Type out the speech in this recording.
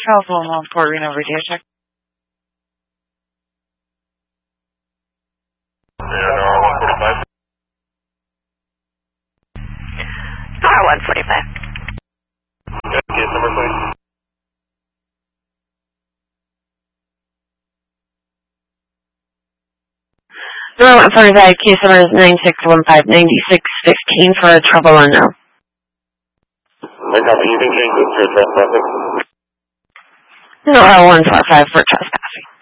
Telephone 1-4 Reno radio check. NR 145. NR 145. Case number, please. NR 145, case number is 9615-9615 for trouble unknown. No copy. You can change this to trespassing. NR 145 for trespassing.